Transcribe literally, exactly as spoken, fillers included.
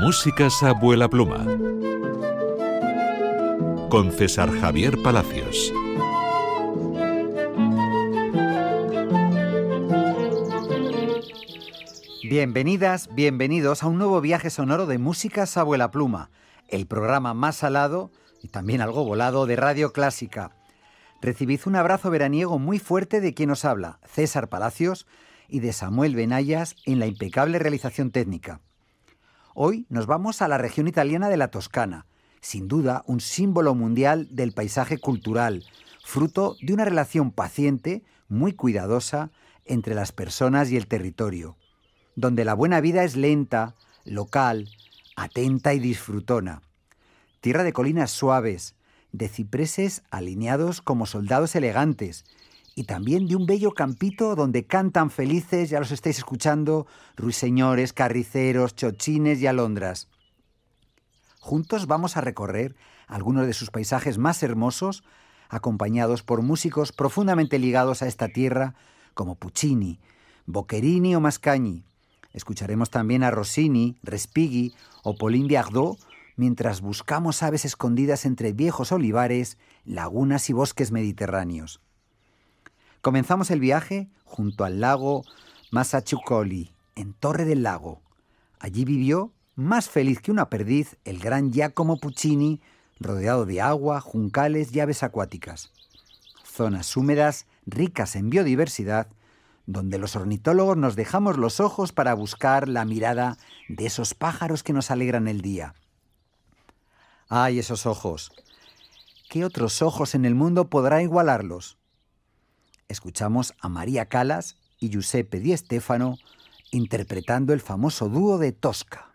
Músicas Abuela Pluma, con César Javier Palacios. Bienvenidas, bienvenidos a un nuevo viaje sonoro de Músicas Abuela Pluma, el programa más salado y también algo volado de Radio Clásica. Recibid un abrazo veraniego muy fuerte de quien os habla, César Palacios, y de Samuel Benayas en la impecable realización técnica. Hoy nos vamos a la región italiana de la Toscana, sin duda un símbolo mundial del paisaje cultural, fruto de una relación paciente, muy cuidadosa, entre las personas y el territorio, donde la buena vida es lenta, local, atenta y disfrutona. Tierra de colinas suaves, de cipreses alineados como soldados elegantes, y también de un bello campito donde cantan felices, ya los estáis escuchando, ruiseñores, carriceros, chochines y alondras. Juntos vamos a recorrer algunos de sus paisajes más hermosos, acompañados por músicos profundamente ligados a esta tierra, como Puccini, Boccherini o Mascagni. Escucharemos también a Rossini, Respighi o Pauline Viardot, mientras buscamos aves escondidas entre viejos olivares, lagunas y bosques mediterráneos. Comenzamos el viaje junto al lago Mazzuccoli, en Torre del Lago. Allí vivió, más feliz que una perdiz, el gran Giacomo Puccini, rodeado de agua, juncales y aves acuáticas. Zonas húmedas, ricas en biodiversidad, donde los ornitólogos nos dejamos los ojos para buscar la mirada de esos pájaros que nos alegran el día. ¡Ay, esos ojos! ¿Qué otros ojos en el mundo podrá igualarlos? Escuchamos a María Callas y Giuseppe Di Stefano interpretando el famoso dúo de Tosca.